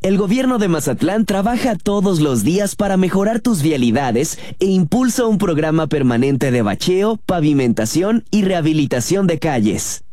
El gobierno de Mazatlán trabaja todos los días para mejorar tus vialidades e impulsa un programa permanente de bacheo, pavimentación y rehabilitación de calles.